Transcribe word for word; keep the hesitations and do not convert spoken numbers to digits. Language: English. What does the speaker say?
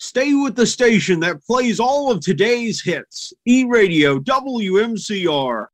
Stay with the station that plays all of today's hits. E-Radio W M C R.